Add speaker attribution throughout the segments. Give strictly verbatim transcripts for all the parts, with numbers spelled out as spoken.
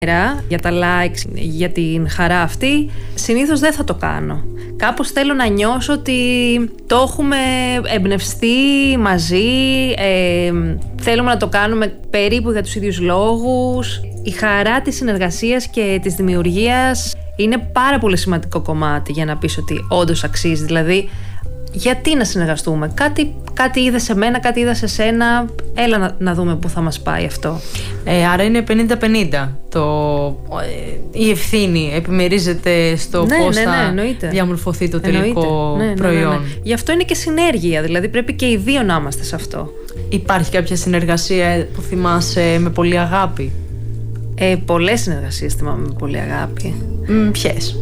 Speaker 1: για τα likes, για την χαρά αυτή, συνήθως δεν θα το κάνω. Κάπως θέλω να νιώσω ότι το έχουμε εμπνευστεί μαζί, ε, θέλουμε να το κάνουμε περίπου για τους ίδιους λόγους. Η χαρά της συνεργασίας και της δημιουργίας είναι πάρα πολύ σημαντικό κομμάτι για να πεις ότι όντως αξίζει. Δηλαδή, γιατί να συνεργαστούμε? Κάτι, κάτι είδα σε μένα, κάτι είδα σε σένα. Έλα να, να δούμε πού θα μας πάει αυτό.
Speaker 2: Ε, άρα είναι πενήντα πενήντα. Το, ε, η ευθύνη επιμερίζεται στο
Speaker 1: ναι,
Speaker 2: πώς
Speaker 1: ναι,
Speaker 2: θα
Speaker 1: ναι,
Speaker 2: διαμορφωθεί το τελικό
Speaker 1: ναι, ναι,
Speaker 2: προϊόν.
Speaker 1: Ναι, ναι, ναι. Γι' αυτό είναι και συνέργεια. Δηλαδή πρέπει και οι δύο να είμαστε σε αυτό.
Speaker 2: Υπάρχει κάποια συνεργασία που θυμάσαι με πολύ αγάπη?
Speaker 1: Ε, πολλές συνεργασίες θυμάμαι με πολύ αγάπη.
Speaker 2: Mm, ποιες?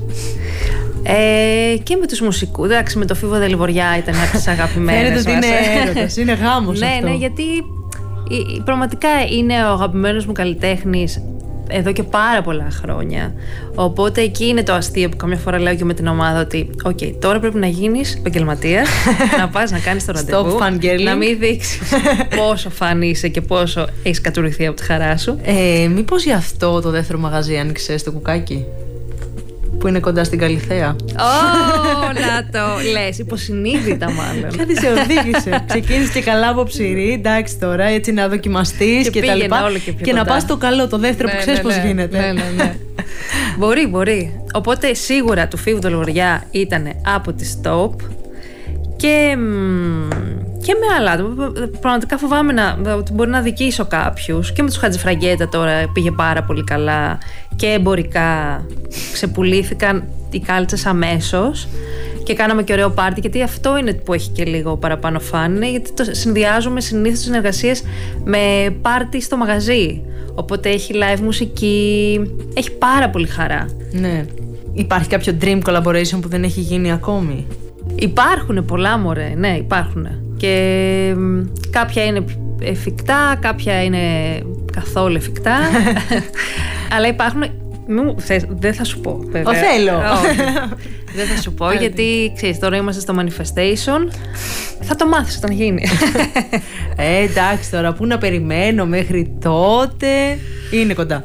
Speaker 1: Ε, και με τους μουσικούς. Εντάξει, με το Φίβο Δελβοριά ήταν από τις αγαπημένες.
Speaker 2: Φαίνεται ότι είναι έρωτας, είναι γάμος αυτό.
Speaker 1: Ναι, ναι, γιατί πραγματικά είναι ο αγαπημένος μου καλλιτέχνης εδώ και πάρα πολλά χρόνια. Οπότε εκεί είναι το αστείο που καμιά φορά λέω και με την ομάδα ότι οκ, okay, τώρα πρέπει να γίνεις επαγγελματίας, να πας να κάνεις το ραντεβού, να μην δείξεις πόσο φαν είσαι και πόσο έχεις κατουρηθεί από τη χαρά σου.
Speaker 2: Ε, μήπως γι' αυτό το δεύτερο μαγαζί άνοιξε στο Κουκάκι, που είναι κοντά στην Καλιθέα?
Speaker 1: Ω, να το λες, υποσυνείδητα μάλλον.
Speaker 2: Κάτι σε οδήγησε. Ξεκίνησε και καλά από ψηρή, εντάξει τώρα, έτσι να δοκιμαστείς και, και τα λοιπά. Και, και να πας το καλό, το δεύτερο, ναι, που ξέρεις, ναι, πώς, ναι, γίνεται.
Speaker 1: Ναι, ναι, ναι. Μπορεί, μπορεί. Οπότε σίγουρα του Φίβου Δελβοριά ήταν από τις top. Και, και με άλλα. Πραγματικά φοβάμαι να, ότι μπορεί να δικήσω κάποιους. Και με τους Χατζηφραγκέτα τώρα πήγε πάρα πολύ καλά. Και εμπορικά ξεπουλήθηκαν οι κάλτσες αμέσως. Και κάναμε και ωραίο πάρτι. Γιατί αυτό είναι που έχει και λίγο παραπάνω φαν. Γιατί το συνδυάζουμε συνήθως συνεργασίες με πάρτι στο μαγαζί. Οπότε έχει live μουσική. Έχει πάρα πολύ χαρά.
Speaker 2: Ναι. Υπάρχει κάποιο dream collaboration που δεν έχει γίνει ακόμη?
Speaker 1: Υπάρχουν πολλά, μωρέ, ναι, υπάρχουν. Και κάποια είναι εφικτά, κάποια είναι καθόλου εφικτά. Αλλά υπάρχουν. Δεν θα σου πω, βέβαια.
Speaker 2: Ο θέλω.
Speaker 1: Δεν θα σου πω, γιατί ξέρεις, τώρα είμαστε στο manifestation. Θα το μάθεις όταν γίνει.
Speaker 2: Ε, εντάξει τώρα, πού να περιμένω μέχρι τότε? Είναι κοντά.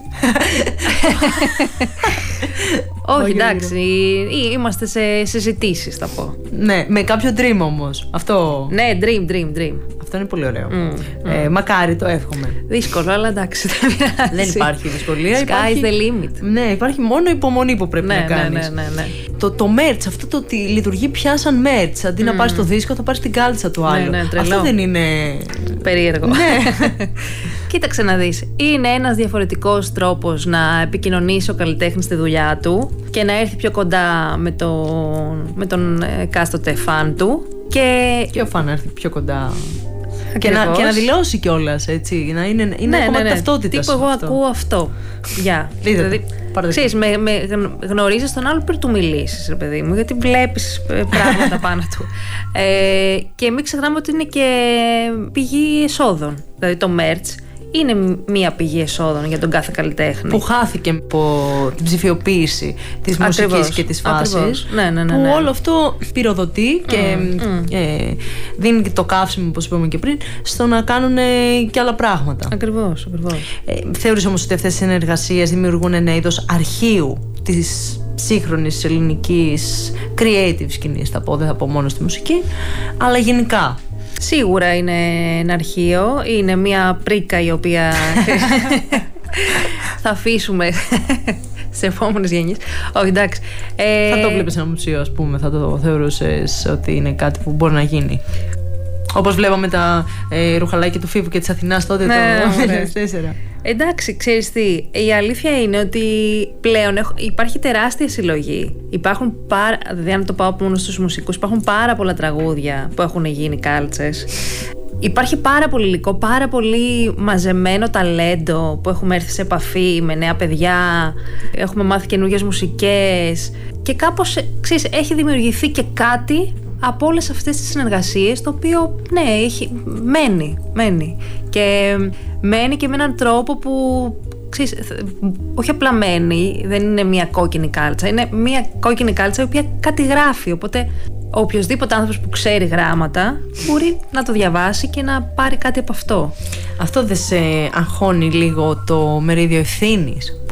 Speaker 1: Όχι, εντάξει, είμαστε σε συζητήσεις, θα πω.
Speaker 2: Ναι, με κάποιο dream όμως. Αυτό.
Speaker 1: Ναι, dream, dream, dream.
Speaker 2: Αυτό είναι πολύ ωραίο. Mm, ε, mm. Μακάρι, το εύχομαι.
Speaker 1: Δύσκολο, αλλά εντάξει.
Speaker 2: Δεν υπάρχει δυσκολία.
Speaker 1: Sky
Speaker 2: υπάρχει...
Speaker 1: is the limit.
Speaker 2: Ναι, υπάρχει μόνο υπομονή που πρέπει
Speaker 1: ναι,
Speaker 2: να κάνεις.
Speaker 1: Ναι, ναι, ναι, ναι.
Speaker 2: Το, το merch, αυτό το ότι λειτουργεί πια σαν merch. Αντί mm. να πάρεις το δίσκο, θα πάρεις την κάλτσα του άλλου.
Speaker 1: Ναι, ναι,
Speaker 2: αυτό δεν είναι
Speaker 1: περίεργο?
Speaker 2: Ναι.
Speaker 1: Κοίταξε να δεις. Είναι ένας διαφορετικός τρόπος να επικοινωνήσει ο καλλιτέχνης τη δουλειά του και να έρθει πιο κοντά με, το, με τον εκάστοτε φαν του. Και,
Speaker 2: και ο φαν να έρθει πιο κοντά. Και να, και να δηλώσει κιόλας, έτσι. Να είναι, είναι
Speaker 1: ναι,
Speaker 2: κομμάτι
Speaker 1: ναι, ναι.
Speaker 2: ταυτότητας.
Speaker 1: Τύπου εγώ αυτό. Ακούω αυτό. Γεια. Yeah. Δηλαδή, ξέρεις, με, με γνωρίζεις τον άλλο πριν του μιλήσεις, ρε παιδί μου, γιατί βλέπεις πράγματα πάνω του. Ε, και μην ξεχνάμε ότι είναι και πηγή εσόδων. Δηλαδή το merch είναι μία πηγή εσόδων για τον κάθε καλλιτέχνη.
Speaker 2: Που χάθηκε από την ψηφιοποίηση της μουσικής και της φάσης.
Speaker 1: Ναι, ναι, ναι,
Speaker 2: που
Speaker 1: ναι.
Speaker 2: όλο αυτό πυροδοτεί και mm, mm. Ε, δίνει το καύσιμο, όπως είπαμε και πριν, στο να κάνουν και άλλα πράγματα.
Speaker 1: Ακριβώς, ακριβώς.
Speaker 2: Ε, θεωρείς όμως ότι αυτές οι συνεργασίες δημιουργούν ένα είδος αρχείου της σύγχρονης ελληνικής creative σκηνής, θα πω, δεν θα πω μόνο στη μουσική, αλλά γενικά?
Speaker 1: Σίγουρα είναι ένα αρχείο, είναι μια πρίκα η οποία θα αφήσουμε σε επόμενες γενιές. Όχι, εντάξει.
Speaker 2: Ε... Θα το βλέπεις ένα μουσείο, ας πούμε, θα το θεωρούσες ότι είναι κάτι που μπορεί να γίνει? Όπως βλέπαμε τα ε, ρουχαλάκια του Φίβου και της Αθηνάς τότε, ναι, το δύο χιλιάδες τέσσερα.
Speaker 1: Εντάξει, ξέρεις τι, η αλήθεια είναι ότι πλέον έχ, υπάρχει τεράστια συλλογή. Υπάρχουν πάρα, δηλαδή αν το πάω μόνο στους μουσικούς, υπάρχουν πάρα πολλά τραγούδια που έχουν γίνει κάλτσες. Υπάρχει πάρα πολύ υλικό, πάρα πολύ μαζεμένο ταλέντο που έχουμε έρθει σε επαφή με νέα παιδιά, έχουμε μάθει καινούργιες μουσικές και κάπως, ξέρεις, έχει δημιουργηθεί και κάτι από όλες αυτές τις συνεργασίες, το οποίο, ναι, έχει, μένει, μένει. Και μένει και με έναν τρόπο που, ξέρεις, όχι απλά μένει, δεν είναι μια κόκκινη κάλτσα, είναι μια κόκκινη κάλτσα η οποία κάτι γράφει, οπότε οποιοσδήποτε άνθρωπος που ξέρει γράμματα μπορεί να το διαβάσει και να πάρει κάτι από αυτό.
Speaker 2: Αυτό δεν σε αγχώνει λίγο το μερίδιο ευθύνης